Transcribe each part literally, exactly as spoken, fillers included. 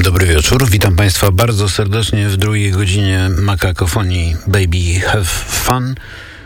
Dobry wieczór, witam Państwa bardzo serdecznie w drugiej godzinie Makakofonii Baby Have Fun.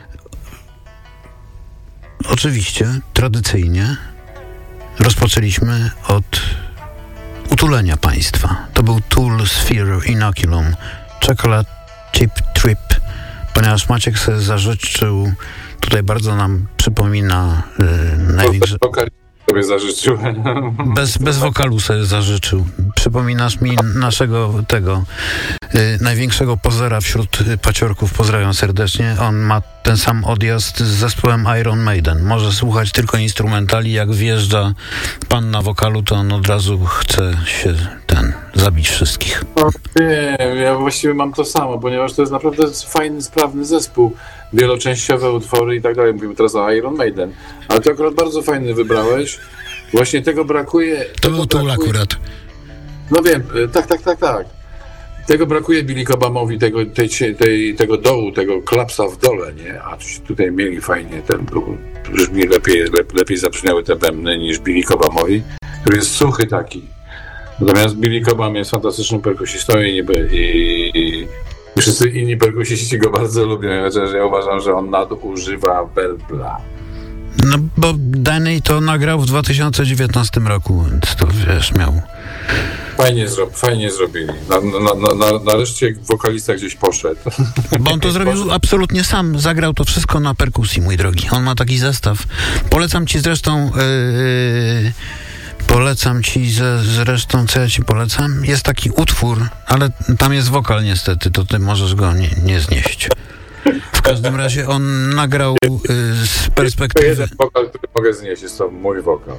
Oczywiście, tradycyjnie rozpoczęliśmy od utulenia Państwa. To był Tool Sphere Inoculum Chocolate Chip Trip, ponieważ Maciek sobie zażyczył, tutaj bardzo nam przypomina yy, największy... sobie zażyczył. Bez, bez wokalu sobie zażyczył. Przypominasz mi naszego tego y, największego pozera wśród paciorków. Pozdrawiam serdecznie. On ma ten sam odjazd z zespołem Iron Maiden. Może słuchać tylko instrumentali. Jak wjeżdża pan na wokalu, to on od razu chce się ten zabić wszystkich. No, nie, ja właściwie mam to samo, ponieważ to jest naprawdę fajny, sprawny zespół. Wieloczęściowe utwory i tak dalej. Mówimy teraz o Iron Maiden. Ale to akurat bardzo fajny wybrałeś. Właśnie tego brakuje. To był Tool akurat. No wiem, tak, tak, tak, tak. Tego brakuje Billy Cobhamowi, tego, tej, tej, tego dołu, tego klapsa w dole, nie? A tutaj mieli fajnie ten, brzmi lepiej, lep, lepiej zabrzmiały te bębny niż Billy Cobhamowi, który jest suchy taki. Natomiast Billy Cobham jest fantastycznym perkusistą i, i, i wszyscy inni perkusiści go bardzo lubią, chociaż ja uważam, że on nadużywa werbla. No bo Danny to nagrał w dwa tysiące dziewiętnastym roku, więc to wiesz, miał... Fajnie, zro, fajnie zrobili. Na, na, na, nareszcie wokalista gdzieś poszedł. Bo on to zrobił absolutnie sam. Zagrał to wszystko na perkusji, mój drogi. On ma taki zestaw. Polecam ci zresztą... Yy, polecam ci ze, zresztą, co ja ci polecam? Jest taki utwór, ale tam jest wokal niestety, to ty możesz go nie, nie znieść. W każdym razie on nagrał yy, z perspektywy... Jeden wokal, który mogę znieść, jest to mój wokal.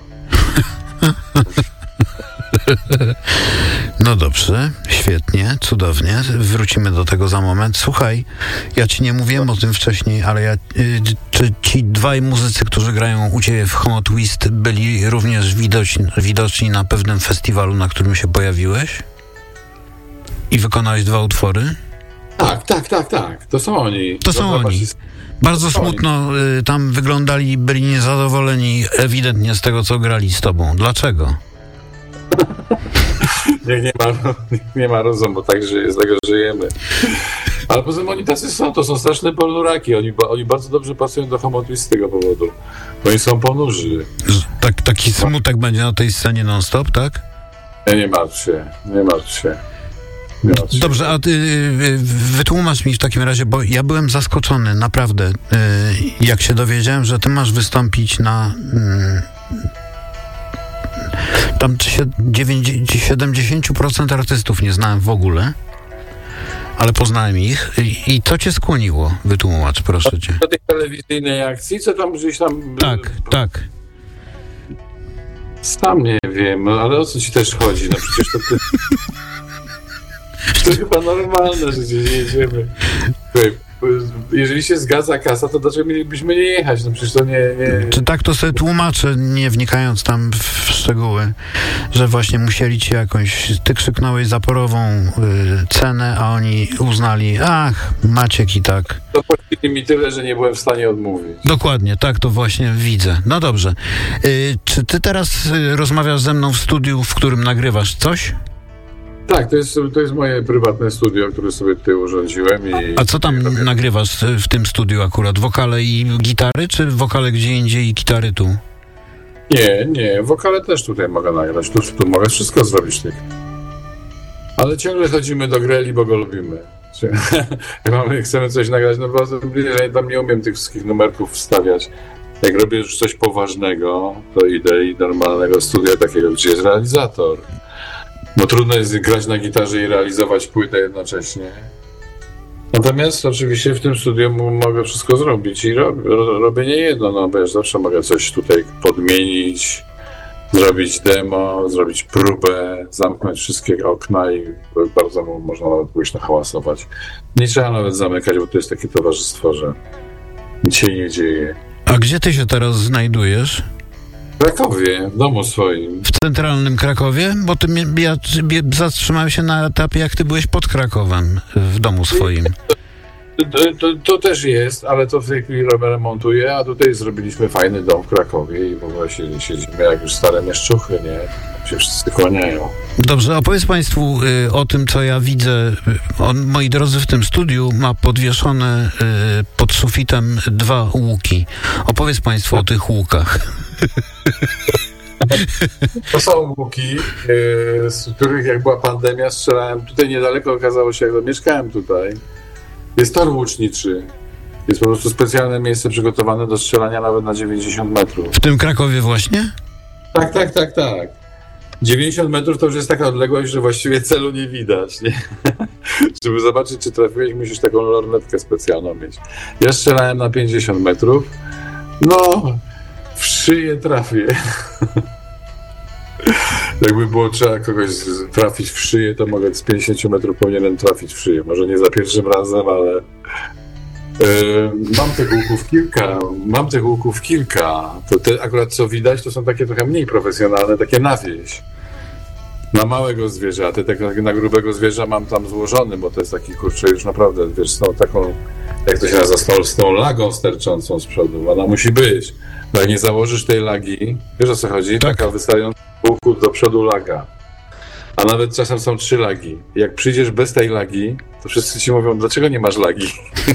No dobrze, świetnie, cudownie. Wrócimy do tego za moment. Słuchaj, ja ci nie mówiłem o tym wcześniej, ale ja, y, czy ci dwaj muzycy, którzy grają u ciebie w Homo Twist, byli również widoczni, widoczni na pewnym festiwalu, na którym się pojawiłeś? I wykonałeś dwa utwory? Tak, tak, tak, tak. To są oni. To są oni. Bardzo smutno y, tam wyglądali, byli niezadowoleni ewidentnie z tego, co grali z tobą. Dlaczego? Niech nie ma, nie ma rozumu, tak żyje, z tego żyjemy. Ale poza tym oni tacy są, to są straszne ponuraki. Oni, oni bardzo dobrze pasują do Homo Twist z tego powodu. Oni są ponurzy. Tak, taki smutek będzie na tej scenie non-stop, tak? Nie, nie martw się, nie martw się. Nie martw się. Dobrze, a ty wytłumacz mi w takim razie, bo ja byłem zaskoczony, naprawdę, jak się dowiedziałem, że ty masz wystąpić na... Tam siedemdziesiąt procent artystów nie znałem w ogóle, ale poznałem ich. I, i co cię skłoniło? Wytłumacz, proszę cię. Do tej telewizyjnej akcji, co tam gdzieś tam... Tak, tak. Sam nie wiem, ale o co ci też chodzi? No przecież to ty... To chyba normalne, że gdzieś jedziemy. Jeżeli się zgadza kasa, to dlaczego mielibyśmy nie jechać? No przecież to nie... nie... Czy tak to sobie tłumaczę, nie wnikając tam w szczegóły, że właśnie musieli ci jakąś... Ty krzyknąłeś zaporową y, cenę, a oni uznali, ach, Maciek i tak. To płacili mi tyle, że nie byłem w stanie odmówić. Dokładnie, tak to właśnie widzę. No dobrze. Y, czy ty teraz y, rozmawiasz ze mną w studiu, w którym nagrywasz coś? Tak, to jest, to jest moje prywatne studio, które sobie tutaj urządziłem. I, A co tam i robię... nagrywasz w tym studiu akurat? Wokale i gitary, czy wokale gdzie indziej i gitary tu? Nie, nie, wokale też tutaj mogę nagrać. Tu, tu mogę wszystko zrobić. Tak. Ale ciągle chodzimy do Greli, bo go lubimy. Jak mamy, chcemy coś nagrać, no bardzo bliżej, ja tam nie umiem tych wszystkich numerków wstawiać. Jak robię już coś poważnego, to idę i normalnego studia takiego, gdzie jest realizator. Bo trudno jest grać na gitarze i realizować płytę jednocześnie. Natomiast oczywiście w tym studiu mogę wszystko zrobić i robię, robię nie jedno, no bo ja zawsze mogę coś tutaj podmienić, zrobić demo, zrobić próbę, zamknąć wszystkie okna i bardzo można nawet głośno hałasować. Nie trzeba nawet zamykać, bo to jest takie towarzystwo, że nic się nie dzieje. A gdzie ty się teraz znajdujesz? W Krakowie, w domu swoim. W centralnym Krakowie? Bo ty, ja, ja zatrzymałem się na etapie, jak ty byłeś pod Krakowem, w domu swoim. To, to, to też jest, ale to w tej chwili remontuję, a tutaj zrobiliśmy fajny dom w Krakowie i w ogóle siedzimy jak już stare mieszczuchy, nie? Się wszyscy kłaniają. Dobrze, opowiedz Państwu y, o tym, co ja widzę. On, moi drodzy, w tym studiu ma podwieszone y, pod sufitem dwa łuki. Opowiedz Państwu o tych łukach. To są łuki, y, z których jak była pandemia strzelałem. Tutaj niedaleko okazało się, jak mieszkałem tutaj. Jest tor łuczniczy. Jest po prostu specjalne miejsce przygotowane do strzelania nawet na dziewięćdziesiąt metrów. W tym Krakowie właśnie? Tak, tak, tak, tak. dziewięćdziesiąt metrów to już jest taka odległość, że właściwie celu nie widać, nie? Żeby zobaczyć, czy trafiłeś, musisz taką lornetkę specjalną mieć. Ja strzelałem na pięćdziesiąt metrów. No, w szyję trafię. Jakby było trzeba kogoś trafić w szyję, to mogę z pięćdziesiąt metrów powinienem trafić w szyję. Może nie za pierwszym razem, ale yy, mam tych łuków kilka. Mam tych łuków kilka. To te akurat co widać, to są takie trochę mniej profesjonalne, takie na wieś. Na małego zwierza, a te tak na grubego zwierza mam tam złożony, bo to jest taki, kurczę, już naprawdę, wiesz, z tą taką, jak to się nazywa, z tą, z tą lagą sterczącą z przodu. Ona musi być. Bo jak nie założysz tej lagi, wiesz o co chodzi? Tak. Taka wystająca z łuku do przodu laga. A nawet czasem są trzy lagi. Jak przyjdziesz bez tej lagi, to wszyscy ci mówią, dlaczego nie masz lagi?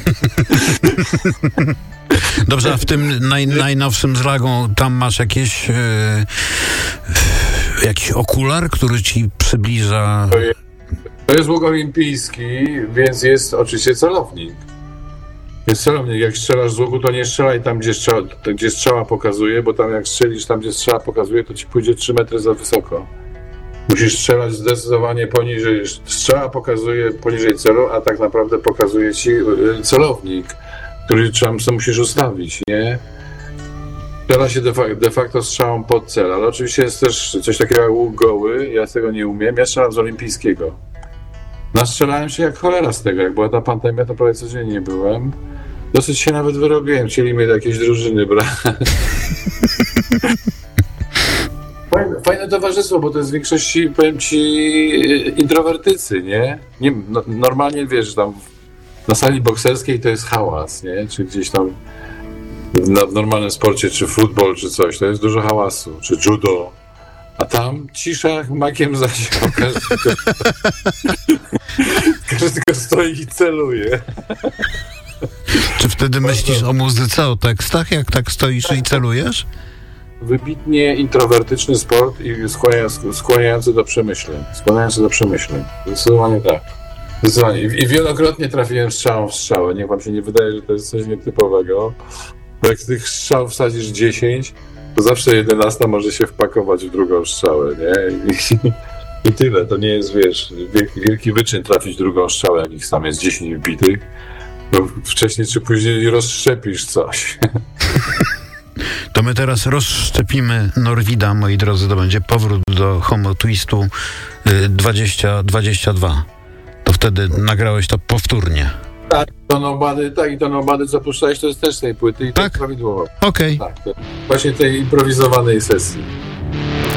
Dobrze, a w tym naj, najnowszym z lagą tam masz jakieś e, jakiś okular, który ci przybliża... To jest, to jest łuk olimpijski, więc jest oczywiście celownik. Jest celownik. Jak strzelasz z łuku, to nie strzelaj tam, gdzie strzała, gdzie strzała pokazuje, bo tam jak strzelisz tam, gdzie strzała pokazuje, to ci pójdzie trzy metry za wysoko. Musisz strzelać zdecydowanie poniżej, strzała pokazuje poniżej celu, a tak naprawdę pokazuje ci celownik, który tam co musisz ustawić, nie? Strzela się de facto, de facto strzałą pod cel, ale oczywiście jest też coś takiego jak łuk goły, ja tego nie umiem, ja strzelam z olimpijskiego. Nastrzelałem się jak cholera z tego, jak była ta pandemia, to prawie codziennie byłem. Dosyć się nawet wyrobiłem, chcieli mnie do jakiejś drużyny brać. Fajne, fajne towarzystwo, bo to jest w większości, powiem ci, introwertycy, nie? nie no, normalnie, wiesz, tam na sali bokserskiej to jest hałas, nie? Czy gdzieś tam na, w normalnym sporcie, czy futbol, czy coś, to jest dużo hałasu, czy judo. A tam cisza makiem zasiał. Każdy, każdy tylko stoi i celuje. Czy wtedy myślisz o muzyce, o tekstach, jak tak stoisz i celujesz? Wybitnie introwertyczny sport i skłaniający, skłaniający do przemyśleń. Skłaniający do przemyśleń. Zdecydowanie tak. Zdecydowanie. I, I wielokrotnie trafiłem strzałą w strzałę. Niech wam się nie wydaje, że to jest coś nietypowego. Bo jak z tych strzał wsadzisz dziesięć, to zawsze jedenasta może się wpakować w drugą strzałę, nie? I, i tyle. To nie jest, wiesz, wielki, wielki wyczyn trafić drugą strzałę, jak ich tam jest dziesięć wbitych. Bo wcześniej czy później rozszczepisz coś. To my teraz rozszczepimy Norwida, moi drodzy, to będzie powrót do Homo Twistu dwadzieścia dwadzieścia dwa. To wtedy nagrałeś to powtórnie. Tak, to nomady, tak, i to nomady, co puszczałeś, to jest też z tej płyty i tak? to prawidłowo. Okej. Okay. Tak, właśnie tej improwizowanej sesji.